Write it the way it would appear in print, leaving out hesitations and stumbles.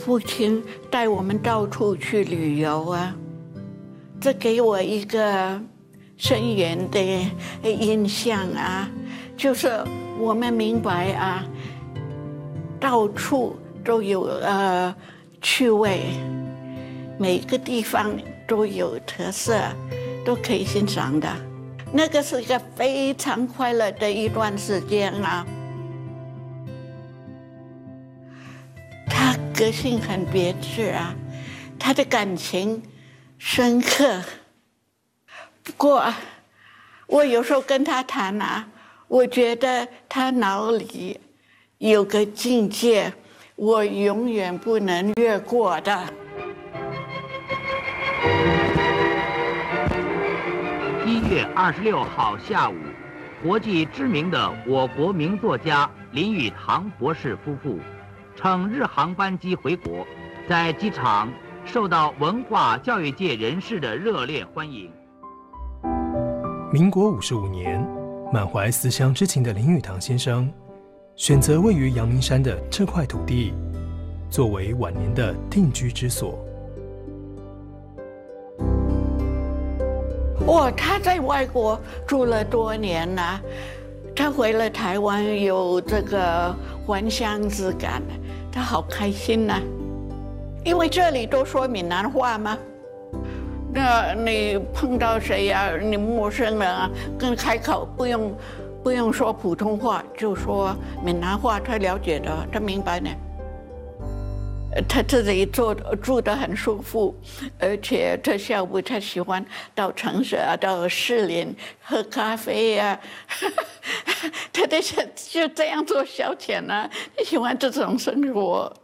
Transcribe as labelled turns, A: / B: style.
A: 父亲带我们到处去旅游啊，这给我一个深远的印象啊，就是我们明白啊，到处都有趣味，每个地方都有特色，都可以欣赏的。那个是一个非常快乐的一段时间啊。他个性很别致啊，他的感情深刻。不过，我有时候跟他谈啊，我觉得他脑里有个境界，我永远不能越过的。
B: 1月26号下午，国际知名的我国名作家林语堂博士夫妇乘日航班机回国，在机场受到文化教育界人士的热烈欢迎。
C: 民国55年，满怀思乡之情的林语堂先生，选择位于阳明山的这块土地，作为晚年的定居之所。
A: 他在外国住了多年了，他回了台湾有这个还乡之感，他好开心呐，因为这里都说闽南话嘛。那你碰到谁呀？你陌生人啊，跟开口不用说普通话，就说闽南话，他了解的，他明白呢。他自己住得很舒服，而且他下午他喜欢到城市啊，到士林喝咖啡啊，他就这样做消遣啊，他喜欢这种生活。